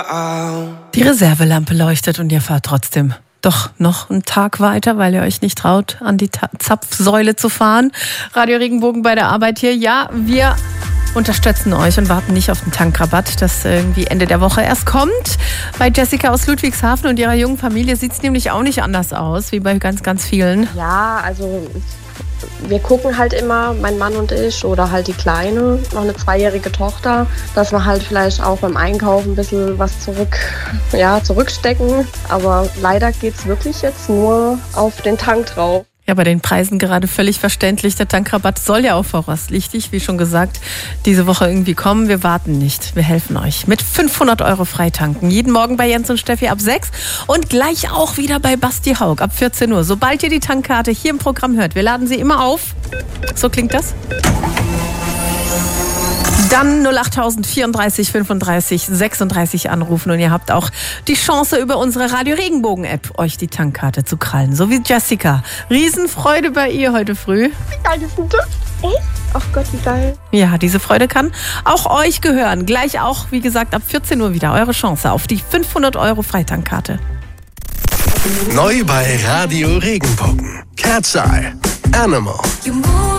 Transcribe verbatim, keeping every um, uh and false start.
Die Reservelampe leuchtet und ihr fahrt trotzdem doch noch einen Tag weiter, weil ihr euch nicht traut, an die Ta- Zapfsäule zu fahren. Radio Regenbogen bei der Arbeit hier. Ja, wir unterstützen euch und warten nicht auf den Tankrabatt, das irgendwie Ende der Woche erst kommt. Bei Jessica aus Ludwigshafen und ihrer jungen Familie sieht es nämlich auch nicht anders aus, wie bei ganz, ganz vielen. Ja, also wir gucken halt immer, mein Mann und ich oder halt die Kleine, noch eine zweijährige Tochter, dass wir halt vielleicht auch beim Einkaufen ein bisschen was zurück, ja, zurückstecken. Aber leider geht es wirklich jetzt nur auf den Tank drauf. Ja, bei den Preisen gerade völlig verständlich. Der Tankrabatt soll ja auch voraussichtlich, wie schon gesagt, diese Woche irgendwie kommen. Wir warten nicht. Wir helfen euch mit fünfhundert Euro freitanken. Jeden Morgen bei Jens und Steffi ab sechs und gleich auch wieder bei Basti Haug ab vierzehn Uhr. Sobald ihr die Tankkarte hier im Programm hört, wir laden sie immer auf. So klingt das. Dann null acht vierunddreißig fünfunddreißig sechsunddreißig anrufen und ihr habt auch die Chance, über unsere Radio Regenbogen App euch die Tankkarte zu krallen. So wie Jessica. Riesenfreude bei ihr heute früh. Wie geil ist denn das? Echt? Ach Gott, wie geil. Ja, diese Freude kann auch euch gehören. Gleich auch, wie gesagt, ab vierzehn Uhr wieder eure Chance auf die fünfhundert Euro Freitankkarte. Neu bei Radio Regenbogen. Cat's Eye. Animal.